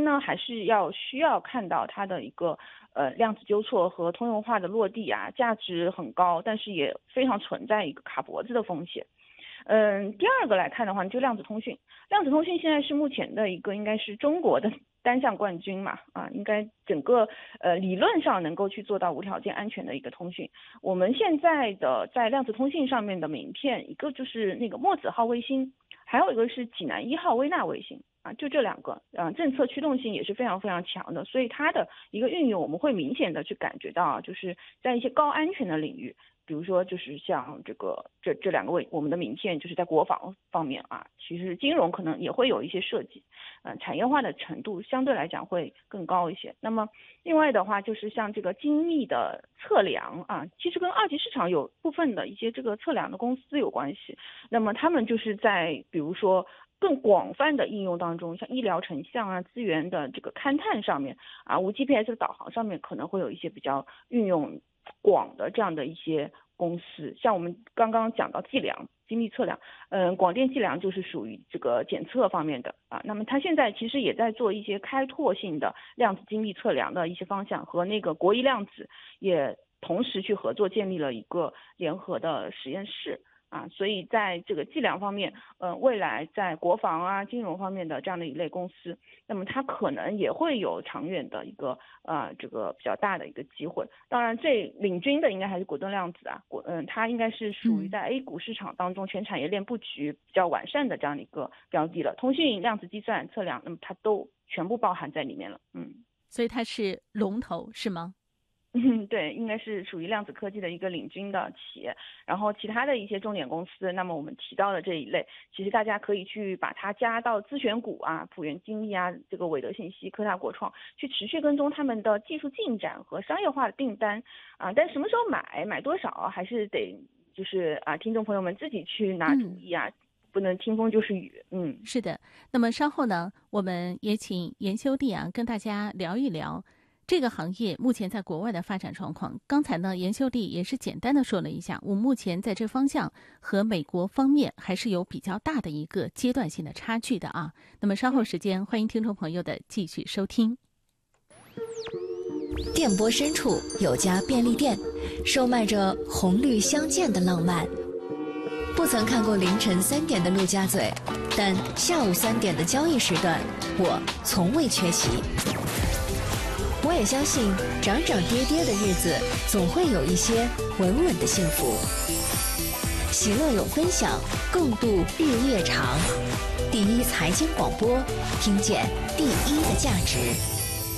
呢，还是需要看到它的一个量子纠错和通用化的落地啊，价值很高，但是也非常存在一个卡脖子的风险。第二个来看的话，就量子通讯。量子通讯现在是目前的一个应该是中国的单项冠军嘛，应该整个理论上能够去做到无条件安全的一个通讯。我们现在的在量子通信上面的名片，一个就是那个墨子号卫星，还有一个是济南1号微纳卫星。就这两个，政策驱动性也是非常非常强的，所以它的一个运用，我们会明显的去感觉到，就是在一些高安全的领域，比如说就是像这两个我们的名片，就是在国防方面啊，其实金融可能也会有一些设计，产业化的程度相对来讲会更高一些。那么另外的话，就是像这个精密的测量啊，其实跟二级市场有部分的一些这个测量的公司有关系。那么他们就是在比如说更广泛的应用当中，像医疗成像啊、资源的这个勘探上面啊、无 GPS 的导航上面，可能会有一些比较运用广的这样的一些公司。像我们刚刚讲到计量、精密测量，广电计量就是属于这个检测方面的啊。那么它现在其实也在做一些开拓性的量子精密测量的一些方向，和那个国医量子也同时去合作建立了一个联合的实验室。所以在这个计量方面，未来在国防啊、金融方面的这样的一类公司，那么它可能也会有长远的一个这个比较大的一个机会。当然，最领军的应该还是果顿量子啊，它应该是属于在 A 股市场当中全产业链布局比较完善的这样的一个标的了。通讯、量子计算、测量，那么它都全部包含在里面了。 所以它是龙头是吗？ 对，应该是属于量子科技的一个领军的企业，然后其他的一些重点公司，那么我们提到的这一类，其实大家可以去把它加到自选股啊，浦原精密啊，这个韦德信息、科大国创，去持续跟踪他们的技术进展和商业化的订单但什么时候买多少，还是得就是听众朋友们自己去拿主意不能听风就是雨。 是的。那么稍后呢，我们也请严修弟跟大家聊一聊这个行业目前在国外的发展状况。刚才呢，严修弟也是简单的说了一下，我们目前在这方向和美国方面还是有比较大的一个阶段性的差距的啊。那么稍后时间，欢迎听众朋友的继续收听。 电波深处有家便利店，售卖着红绿相间的浪漫。不曾看过凌晨3点的陆家嘴，但下午3点的交易时段，我从未缺席。我也相信涨涨跌跌的日子总会有一些稳稳的幸福。喜乐有分享，共度日夜长。第一财经广播，听见第一的价值。